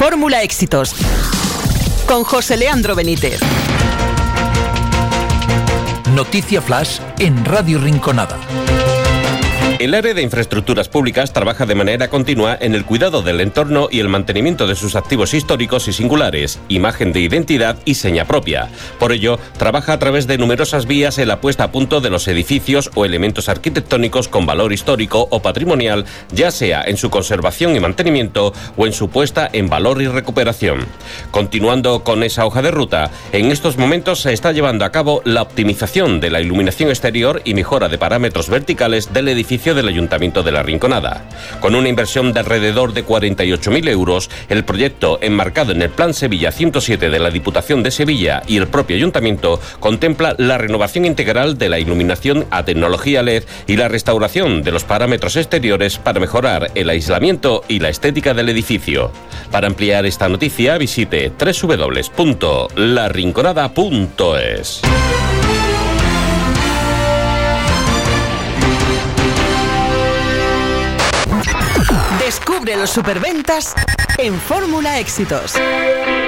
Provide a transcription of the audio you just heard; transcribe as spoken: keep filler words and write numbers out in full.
Fórmula Éxitos, con José Leandro Benítez. Noticia Flash en Radio Rinconada. El área de infraestructuras públicas trabaja de manera continua en el cuidado del entorno y el mantenimiento de sus activos históricos y singulares, imagen de identidad y seña propia. Por ello, trabaja a través de numerosas vías en la puesta a punto de los edificios o elementos arquitectónicos con valor histórico o patrimonial, ya sea en su conservación y mantenimiento o en su puesta en valor y recuperación. Continuando con esa hoja de ruta, en estos momentos se está llevando a cabo la optimización de la iluminación exterior y mejora de parámetros verticales del edificio del Ayuntamiento de La Rinconada. Con una inversión de alrededor de cuarenta y ocho mil euros, el proyecto, enmarcado en el Plan Sevilla ciento siete de la Diputación de Sevilla y el propio Ayuntamiento, contempla la renovación integral de la iluminación a tecnología L E D y la restauración de los parámetros exteriores para mejorar el aislamiento y la estética del edificio. Para ampliar esta noticia, visite doble u doble u doble u punto la rinconada punto es. Descubre los superventas en Fórmula Éxitos.